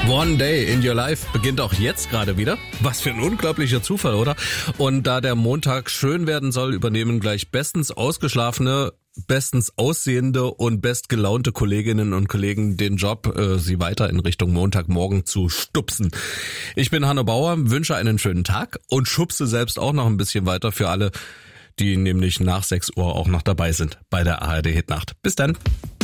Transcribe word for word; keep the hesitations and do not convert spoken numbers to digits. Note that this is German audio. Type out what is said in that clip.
One Day in Your Life beginnt auch jetzt gerade wieder. Was für ein unglaublicher Zufall, oder? Und da der Montag schön werden soll, übernehmen gleich bestens ausgeschlafene, bestens aussehende und bestgelaunte Kolleginnen und Kollegen den Job, äh, sie weiter in Richtung Montagmorgen zu stupsen. Ich bin Hanno Bauer, wünsche einen schönen Tag und schubse selbst auch noch ein bisschen weiter für alle, die nämlich nach sechs Uhr auch noch dabei sind bei der A R D Hitnacht. Bis dann.